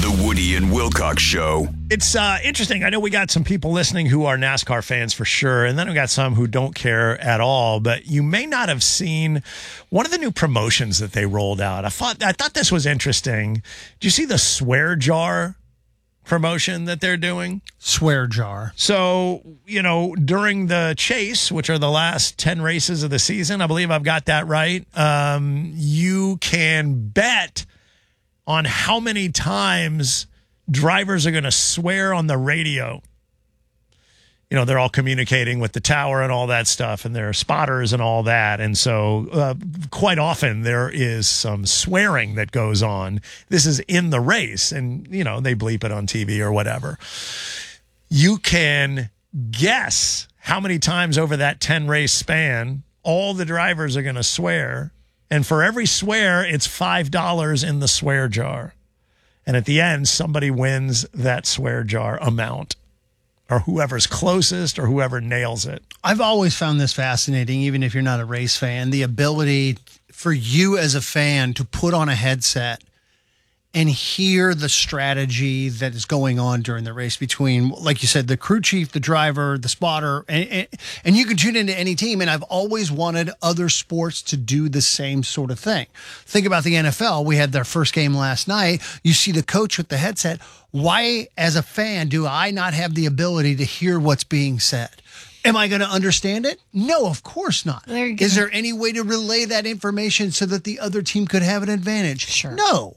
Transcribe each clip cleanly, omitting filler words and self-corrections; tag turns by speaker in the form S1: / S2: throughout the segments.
S1: The Woody and Wilcox Show.
S2: It's interesting. I know we got some people listening who are NASCAR fans for sure, and then we got some who don't care at all. But you may not have seen one of the new promotions that they rolled out. I thought this was interesting. Did you see the swear jar promotion that they're doing?
S3: Swear jar.
S2: So, during the chase, which are the last 10 races of the season, I believe I've got that right, you can bet on how many times drivers are going to swear on the radio. They're all communicating with the tower and all that stuff, and there are spotters and all that. And so quite often there is some swearing that goes on. This is in the race, and, they bleep it on TV or whatever. You can guess how many times over that 10-race span all the drivers are going to swear. And for every swear, it's $5 in the swear jar. And at the end, somebody wins that swear jar amount, or whoever's closest or whoever nails it.
S3: I've always found this fascinating, even if you're not a race fan, the ability for you as a fan to put on a headset and hear the strategy that is going on during the race between, like you said, the crew chief, the driver, the spotter, and you can tune into any team. And I've always wanted other sports to do the same sort of thing. Think about the NFL. We had their first game last night. You see the coach with the headset. Why, as a fan, do I not have the ability to hear what's being said? Am I going to understand it? No, of course not. Is there any way to relay that information so that the other team could have an advantage?
S4: Sure.
S3: No.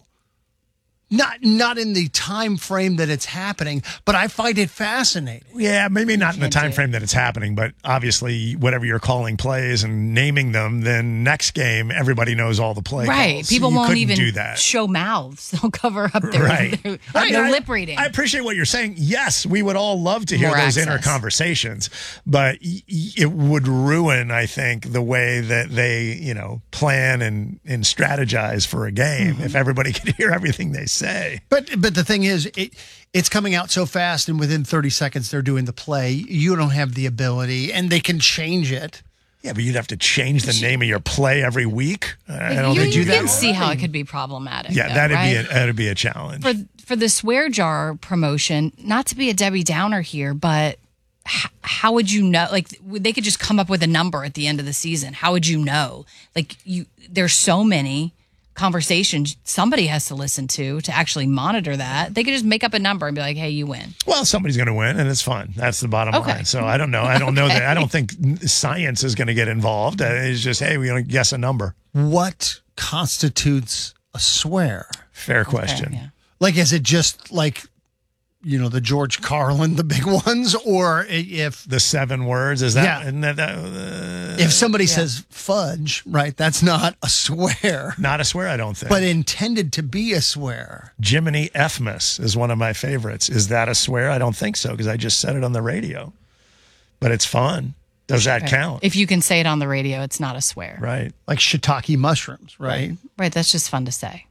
S3: Not in the time frame that it's happening, but I find it fascinating.
S2: Yeah, maybe not in the time frame that it's happening, but obviously whatever you're calling plays and naming them, then next game everybody knows all the play
S4: right.
S2: calls.
S4: People won't even
S2: do that.
S4: show mouths. They'll cover up their, their lip reading.
S2: I appreciate what you're saying. Yes, we would all love to hear
S4: More
S2: those
S4: access.
S2: inner conversations, but it would ruin, I think, the way that they, plan and strategize for a game if everybody could hear everything they say.
S3: But the thing is, it's coming out so fast, and within 30 seconds they're doing the play. You don't have the ability, and they can change it.
S2: Yeah, but you'd have to change the name of your play every week. I don't
S4: you
S2: think you
S4: can see how it could be problematic.
S2: Yeah,
S4: though,
S2: that'd be a challenge.
S4: For the swear jar promotion, not to be a Debbie Downer here, but how would you know? Like, they could just come up with a number at the end of the season. How would you know? Like, there's so many conversations somebody has to listen to actually monitor that. They could just make up a number and be like, hey, you win.
S2: Well, somebody's going to win, and it's fun. That's the bottom line. So I don't know. I don't know that. I don't think science is going to get involved. It's just, hey, we don't guess a number.
S3: What constitutes a swear?
S2: Fair question.
S4: Okay, yeah.
S3: Like, is it just like, the George Carlin, the big ones, or if
S2: the 7 words is that?
S3: Yeah.
S2: Isn't that
S3: if somebody says fudge, right? That's not a swear.
S2: Not a swear, I don't think.
S3: But intended to be a swear.
S2: Jiminy Fmas is one of my favorites. Is that a swear? I don't think so, because I just said it on the radio. But it's fun. Does that count?
S4: If you can say it on the radio, it's not a swear.
S2: Right.
S3: Like shiitake mushrooms, right?
S4: Right. That's just fun to say.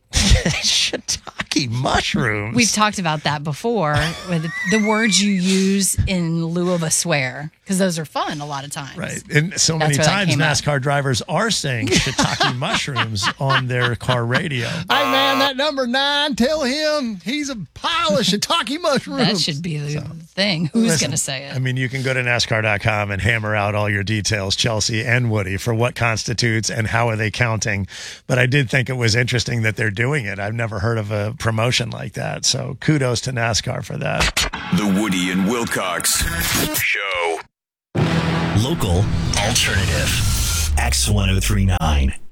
S2: Shiitake mushrooms.
S4: We've talked about that before with the words you use in lieu of a swear, because those are fun a lot of times.
S2: Right. And so many
S4: That's where that
S2: times
S4: came up.
S2: NASCAR drivers are saying shiitake mushrooms on their car radio.
S3: Hey, man, that number 9, tell him he's a pile of shiitake mushrooms.
S4: That should be the thing. Who's going to say it?
S2: I mean, you can go to NASCAR.com and hammer out all your details, Chelsea and Woody, for what constitutes and how are they counting. But I did think it was interesting that they're doing it. I've never heard of a promotion like that. So kudos to NASCAR for that.
S1: The Woody and Wilcox Show.
S5: Local alternative. X1039.